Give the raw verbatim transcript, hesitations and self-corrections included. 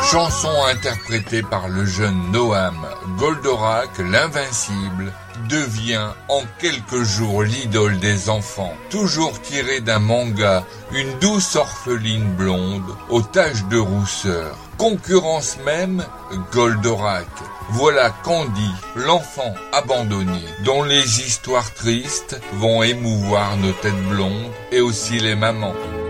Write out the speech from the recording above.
Chanson interprétée par le jeune Noam, Goldorak, l'invincible, devient en quelques jours l'idole des enfants. Toujours tirée d'un manga, une douce orpheline blonde aux taches de rousseur. Concurrence même, Goldorak. Voilà Candy, l'enfant abandonné, dont les histoires tristes vont émouvoir nos têtes blondes et aussi les mamans.